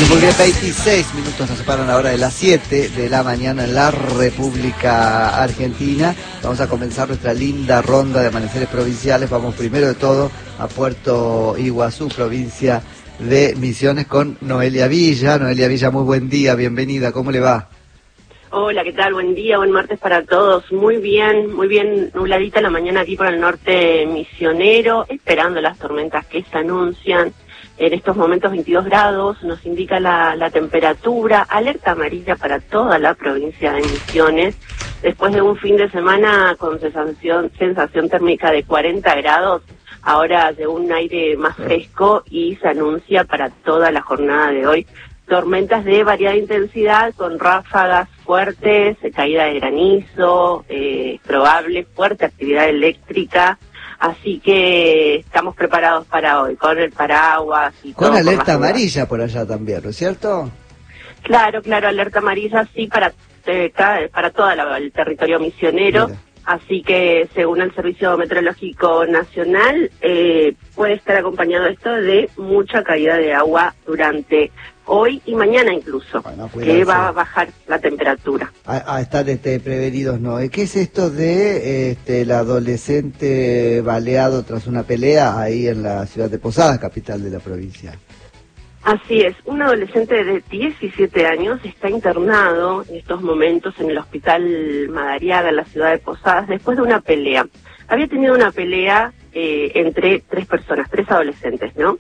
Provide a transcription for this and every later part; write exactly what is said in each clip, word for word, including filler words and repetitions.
Porque veintiséis minutos nos separan ahora de las siete de la mañana en la República Argentina. Vamos a comenzar nuestra linda ronda de amaneceres provinciales. Vamos primero de todo a Puerto Iguazú, provincia de Misiones, con Noelia Villa. Noelia Villa, muy buen día, bienvenida, ¿cómo le va? Hola, ¿qué tal? Buen día, buen martes para todos. Muy bien, muy bien nubladita la mañana aquí por el norte misionero, esperando las tormentas que se anuncian. En estos momentos veintidós grados, nos indica la, la temperatura, alerta amarilla para toda la provincia de Misiones. Después de un fin de semana con sensación, sensación térmica de cuarenta grados, ahora de un aire más fresco y se anuncia para toda la jornada de hoy tormentas de variada intensidad con ráfagas fuertes, caída de granizo, eh, probable fuerte actividad eléctrica. Así que estamos preparados para hoy, con el paraguas y con todo. Con alerta amarilla por allá también, ¿no es cierto? Claro, claro, alerta amarilla sí para eh, para todo el territorio misionero. Mira. Así que según el Servicio Meteorológico Nacional, eh, puede estar acompañado esto de mucha caída de agua durante hoy y mañana incluso, bueno, que va a bajar la temperatura. A, a estar este, prevenidos, ¿no? ¿Qué es esto de este, el adolescente baleado tras una pelea ahí en la ciudad de Posadas, capital de la provincia? Así es, un adolescente de diecisiete años está internado en estos momentos en el hospital Madariaga, en la ciudad de Posadas, después de una pelea. Había tenido una pelea eh, entre tres personas, tres adolescentes, ¿no?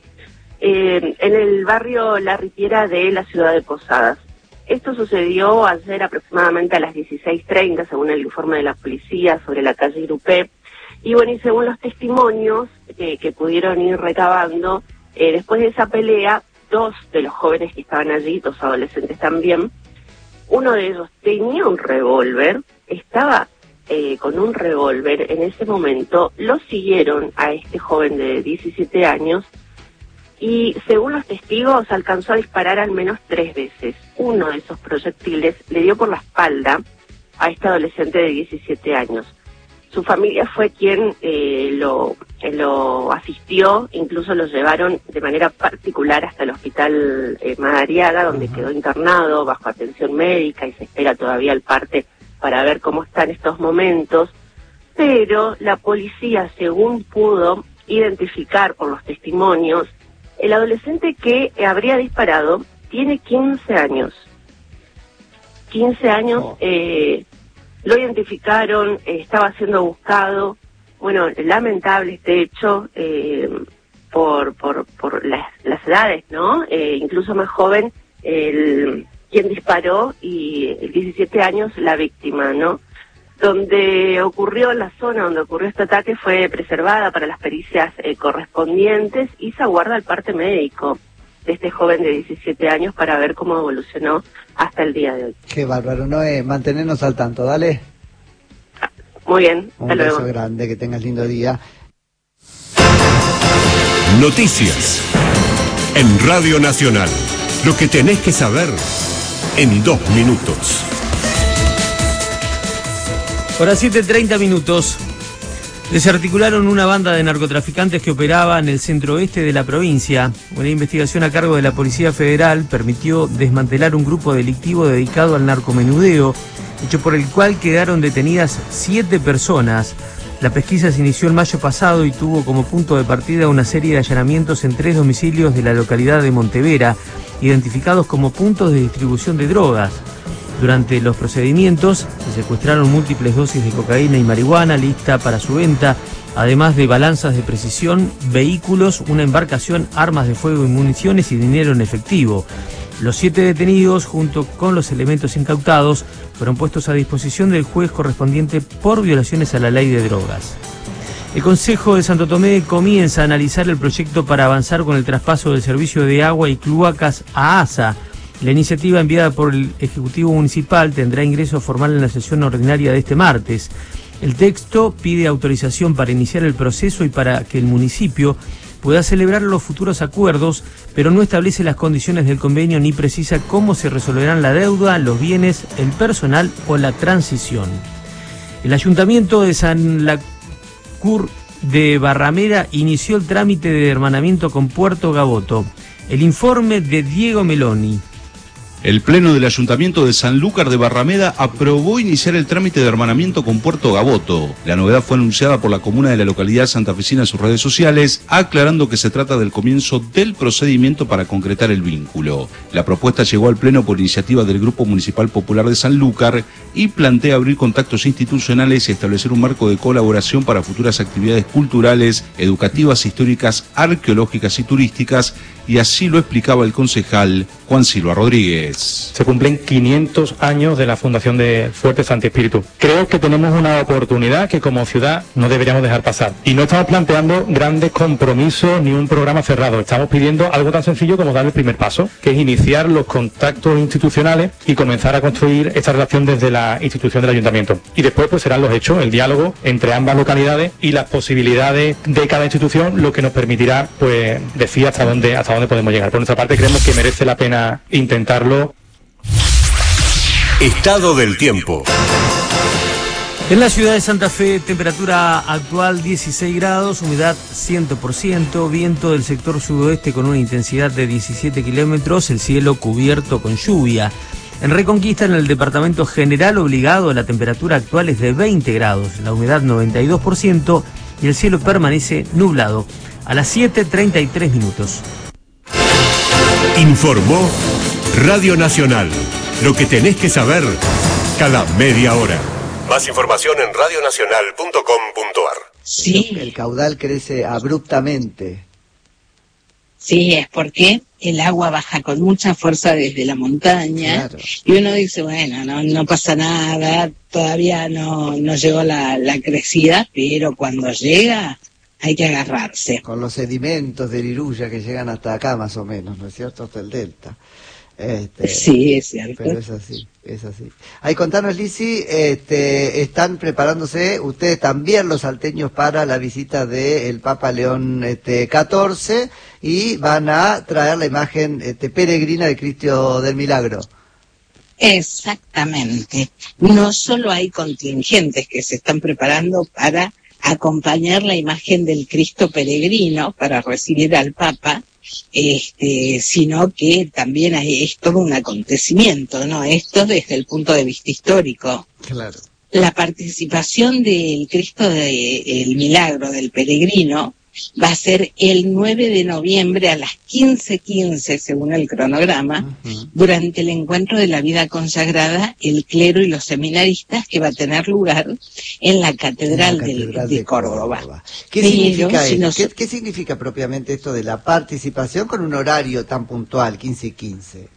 Eh, en el barrio La Ripiera de la ciudad de Posadas. Esto sucedió ayer aproximadamente a las dieciséis treinta, según el informe de la policía sobre la calle Irupé. Y bueno, y según los testimonios eh, que pudieron ir recabando, eh, después de esa pelea, dos de los jóvenes que estaban allí, dos adolescentes también, uno de ellos tenía un revólver, estaba eh, con un revólver en ese momento, lo siguieron a este joven de diecisiete años, y según los testigos alcanzó a disparar al menos tres veces. Uno de esos proyectiles le dio por la espalda a este adolescente de diecisiete años. Su familia fue quien eh, lo, eh, lo asistió, incluso lo llevaron de manera particular hasta el hospital eh, Madariaga, donde uh-huh. quedó internado bajo atención médica y se espera todavía el parte para ver cómo está en estos momentos. Pero la policía, según pudo identificar por los testimonios, el adolescente que habría disparado tiene quince años. quince años, oh. eh, lo identificaron, eh, estaba siendo buscado. Bueno, lamentable este hecho eh, por por por las, las edades, ¿no? Eh, incluso más joven, el quien disparó y el diecisiete años la víctima, ¿no? Donde ocurrió, la zona donde ocurrió este ataque fue preservada para las pericias eh, correspondientes y se aguarda el parte médico de este joven de diecisiete años para ver cómo evolucionó hasta el día de hoy. Qué bárbaro, Noé, mantenernos al tanto, dale. Muy bien, hasta Un luego. beso grande, que tengas lindo día. Noticias en Radio Nacional, lo que tenés que saber en dos minutos. Ahora siete treinta minutos. Desarticularon una banda de narcotraficantes que operaba en el centro oeste de la provincia. Una investigación a cargo de la Policía Federal permitió desmantelar un grupo delictivo dedicado al narcomenudeo, hecho por el cual quedaron detenidas siete personas. La pesquisa se inició el mayo pasado y tuvo como punto de partida una serie de allanamientos en tres domicilios de la localidad de Montevera, identificados como puntos de distribución de drogas. Durante los procedimientos se secuestraron múltiples dosis de cocaína y marihuana lista para su venta, además de balanzas de precisión, vehículos, una embarcación, armas de fuego y municiones y dinero en efectivo. Los siete detenidos, junto con los elementos incautados, fueron puestos a disposición del juez correspondiente por violaciones a la ley de drogas. El Consejo de Santo Tomé comienza a analizar el proyecto para avanzar con el traspaso del servicio de agua y cloacas a ASA. La iniciativa enviada por el Ejecutivo Municipal tendrá ingreso formal en la sesión ordinaria de este martes. El texto pide autorización para iniciar el proceso y para que el municipio pueda celebrar los futuros acuerdos, pero no establece las condiciones del convenio ni precisa cómo se resolverán la deuda, los bienes, el personal o la transición. El Ayuntamiento de San Lacur de Barrameda inició el trámite de hermanamiento con Puerto Gaboto. El informe de Diego Meloni. El Pleno del Ayuntamiento de Sanlúcar de Barrameda aprobó iniciar el trámite de hermanamiento con Puerto Gaboto. La novedad fue anunciada por la comuna de la localidad santafesina en sus redes sociales, aclarando que se trata del comienzo del procedimiento para concretar el vínculo. La propuesta llegó al Pleno por iniciativa del Grupo Municipal Popular de Sanlúcar y plantea abrir contactos institucionales y establecer un marco de colaboración para futuras actividades culturales, educativas, históricas, arqueológicas y turísticas, y así lo explicaba el concejal Juan Silva Rodríguez. Se cumplen quinientos años de la fundación de Fuerte Santi Espíritu. Creo que tenemos una oportunidad que como ciudad no deberíamos dejar pasar. Y no estamos planteando grandes compromisos ni un programa cerrado. Estamos pidiendo algo tan sencillo como dar el primer paso, que es iniciar los contactos institucionales y comenzar a construir esta relación desde la institución del ayuntamiento. Y después pues serán los hechos, el diálogo entre ambas localidades y las posibilidades de cada institución, lo que nos permitirá pues decir hasta dónde, hasta dónde podemos llegar. Por nuestra parte creemos que merece la pena intentarlo. Estado del tiempo. En la ciudad de Santa Fe, temperatura actual dieciséis grados, humedad cien por ciento, viento del sector sudoeste con una intensidad de diecisiete kilómetros, el cielo cubierto con lluvia. En Reconquista, en el departamento General Obligado, la temperatura actual es de veinte grados, la humedad noventa y dos por ciento y el cielo permanece nublado. A las siete treinta y tres minutos. Informó Radio Nacional. Lo que tenés que saber cada media hora. Más información en radio nacional punto com punto a r. Sí. El caudal crece abruptamente. Sí, es porque el agua baja con mucha fuerza desde la montaña. Claro. Y uno dice, bueno, no, no pasa nada, todavía no, no llegó la, la crecida, pero cuando llega hay que agarrarse. Con los sedimentos del Iruya que llegan hasta acá más o menos, ¿no es cierto? Hasta el delta. Este, sí, es cierto. Pero es así, es así. Ahí contanos, Lisi, este, están preparándose ustedes también los salteños para la visita del Papa León este, catorce y van a traer la imagen este, peregrina de Cristo del Milagro. Exactamente. No solo hay contingentes que se están preparando para acompañar la imagen del Cristo peregrino para recibir al Papa, este, sino que también hay, es todo un acontecimiento, ¿no? Esto desde el punto de vista histórico. Claro. La participación del Cristo del Milagro del Peregrino va a ser el nueve de noviembre a las quince quince, según el cronograma, uh-huh. durante el encuentro de la vida consagrada, el clero y los seminaristas, que va a tener lugar en la Catedral, la catedral de, de, de Córdoba. Córdoba. ¿Qué, Pero, significa si nos... ¿Qué, ¿Qué significa propiamente esto de la participación con un horario tan puntual, quince y quince?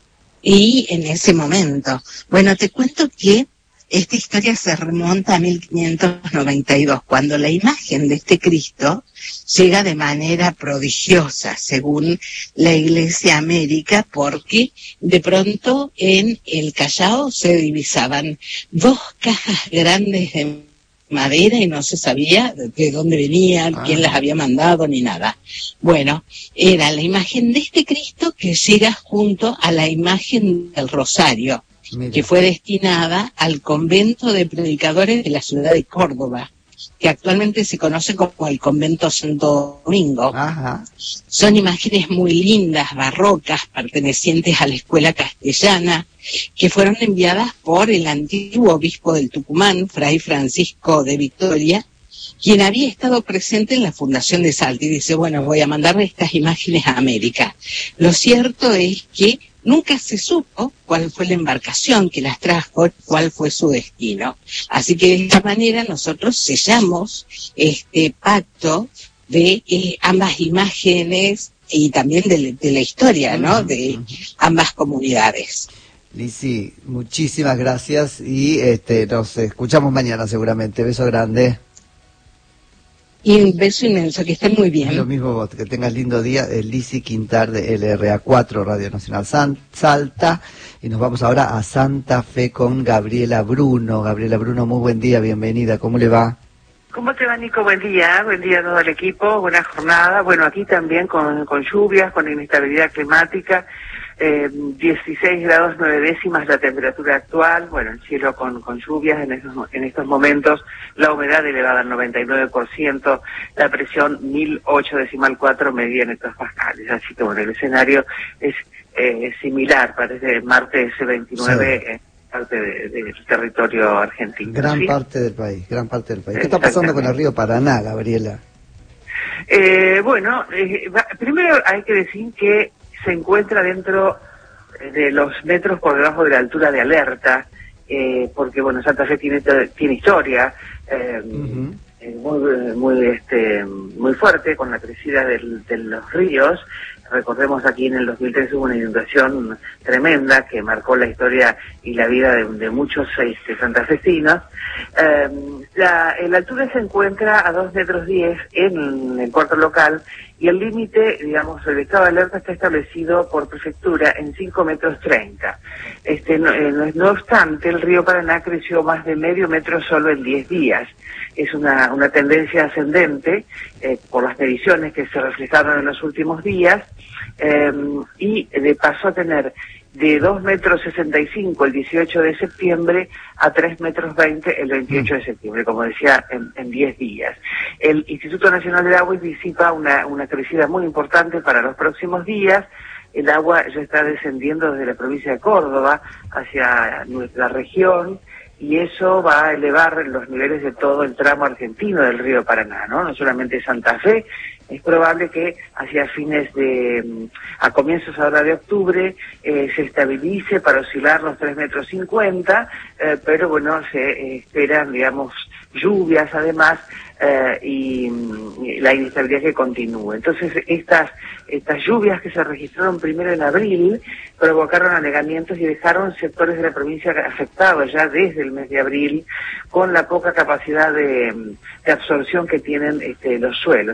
Y en ese momento, bueno, te cuento que esta historia se remonta a mil quinientos noventa y dos, cuando la imagen de este Cristo llega de manera prodigiosa, según la Iglesia América, porque de pronto en el Callao se divisaban dos cajas grandes de madera y no se sabía de dónde venían, ah. quién las había mandado, ni nada. Bueno, era la imagen de este Cristo que llega junto a la imagen del Rosario, Mira. que fue destinada al convento de predicadores de la ciudad de Córdoba, que actualmente se conoce como el Convento Santo Domingo. Ajá. Son imágenes muy lindas, barrocas, pertenecientes a la escuela castellana, que fueron enviadas por el antiguo obispo del Tucumán, Fray Francisco de Victoria, quien había estado presente en la fundación de Salta, y dice, bueno, voy a mandarle estas imágenes a América. Lo cierto es que nunca se supo cuál fue la embarcación que las trajo, cuál fue su destino. Así que de esta manera nosotros sellamos este pacto de eh, ambas imágenes y también de, de la historia, ¿no?, de ambas comunidades. Lisi, muchísimas gracias y este, nos escuchamos mañana seguramente. Beso grande. Y un beso inmenso, que estén muy bien. Lo mismo vos, que tengas lindo día. Lisi Quintar de L R A cuatro, Radio Nacional San, Salta. Y nos vamos ahora a Santa Fe con Gabriela Bruno. Gabriela Bruno, muy buen día, bienvenida. ¿Cómo le va? ¿Cómo te va, Nico? Buen día, buen día a todo el equipo, buena jornada. Bueno, aquí también con, con lluvias, con inestabilidad climática. Eh, dieciséis grados nueve décimas la temperatura actual, bueno, el cielo con, con lluvias en estos, en estos momentos, la humedad elevada al noventa y nueve por ciento, la presión mil ocho decimal cuatro medida en hectopascales, así que bueno, el escenario es eh, similar, parece martes veintinueve, sí. eh, parte de, de, del territorio argentino. Gran ¿sí? parte del país, gran parte del país. ¿Qué está pasando con el río Paraná, Gabriela? Eh, bueno, eh, va, primero hay que decir que se encuentra dentro de los metros por debajo de la altura de alerta, eh, porque bueno, Santa Fe tiene tiene historia eh, uh-huh. eh, muy muy este muy fuerte con la crecida del, de los ríos. Recordemos, aquí en el dos mil tres hubo una inundación tremenda que marcó la historia y la vida de, de muchos este, santafesinos. Eh, la, la altura se encuentra a dos metros diez en el puerto local, y el límite, digamos, el estado de alerta está establecido por prefectura en cinco metros treinta. Este, no, eh, no obstante, el río Paraná creció más de medio metro solo en diez días. Es una, una tendencia ascendente eh, por las mediciones que se reflejaron en los últimos días, eh, y de pasó a tener de dos metros sesenta y cinco el dieciocho de septiembre a tres metros veinte el veintiocho de septiembre, como decía, en, en diez días. El Instituto Nacional del Agua anticipa una, una crecida muy importante para los próximos días. El agua ya está descendiendo desde la provincia de Córdoba hacia nuestra región, y eso va a elevar los niveles de todo el tramo argentino del río Paraná, ¿no? No solamente Santa Fe. Es probable que hacia fines de, a comienzos ahora de octubre, eh, se estabilice para oscilar los tres metros cincuenta, eh, pero bueno, se eh, esperan, digamos, lluvias además, eh, y, y la inestabilidad que continúe. Entonces, estas estas lluvias que se registraron primero en abril provocaron anegamientos y dejaron sectores de la provincia afectados ya desde el mes de abril, con la poca capacidad de, de absorción que tienen este, los suelos.